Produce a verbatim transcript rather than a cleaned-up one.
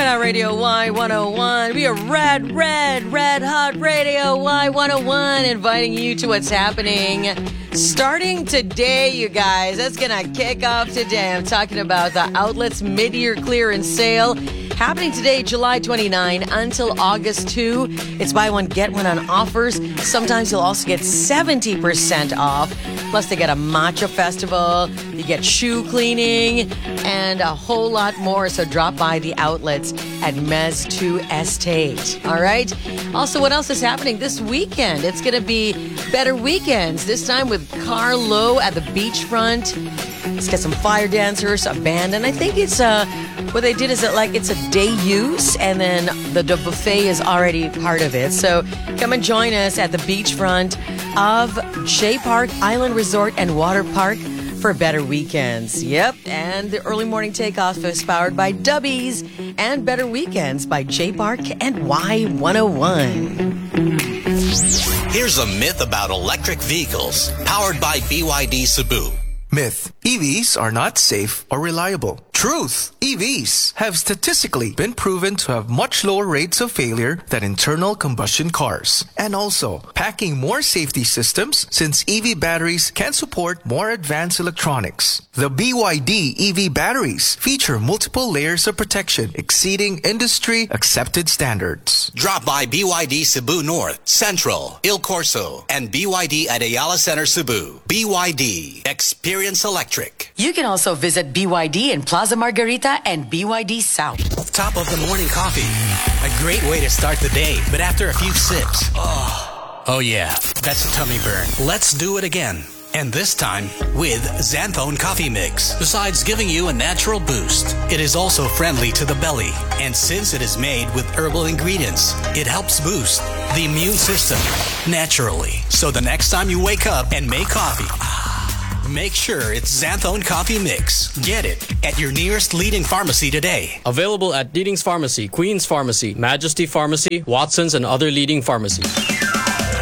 Out Radio Y one oh one. We are red, red, red hot Radio Y one oh one, inviting you to what's happening starting today, you guys. That's gonna kick off today. I'm talking about the Outlets mid-year clearance sale happening today, July twenty-ninth until August second. It's buy one, get one on offers. Sometimes you'll also get seventy percent off. Plus, they get a matcha festival, you get shoe cleaning, and a whole lot more. So drop by the Outlets at Mez two Estate. All right? Also, what else is happening this weekend? It's going to be Better Weekends, this time with Carlo at the beachfront. Let's get some fire dancers, a band, and I think it's uh what they did is that like it's a day use, and then the, the buffet is already part of it. So come and join us at the beachfront of Shea Park Island Resort and Water Park for Better Weekends. Yep, and the early morning takeoff is powered by Dubbies and Better Weekends by J Park and Y one oh one. Here's a myth about electric vehicles powered by B Y D Cebu. Myth: E Vs are not safe or reliable. Truth: E Vs have statistically been proven to have much lower rates of failure than internal combustion cars. And also, packing more safety systems since E V batteries can support more advanced electronics. The B Y D E V batteries feature multiple layers of protection exceeding industry accepted standards. Drop by B Y D Cebu North, Central, Il Corso, and B Y D at Ayala Center Cebu. B Y D. Experience electric. You can also visit B Y D in Plaza Margarita and B Y D South. Top of the morning coffee. A great way to start the day, but after a few sips, oh, oh yeah, that's a tummy burn. Let's do it again. And this time with Xanthone Coffee Mix. Besides giving you a natural boost, it is also friendly to the belly. And since it is made with herbal ingredients, it helps boost the immune system naturally. So the next time you wake up and make coffee, make sure it's Xanthone Coffee Mix. Get it at your nearest leading pharmacy today. Available at Leading's Pharmacy, Queen's Pharmacy, Majesty Pharmacy, Watson's, and other leading pharmacies.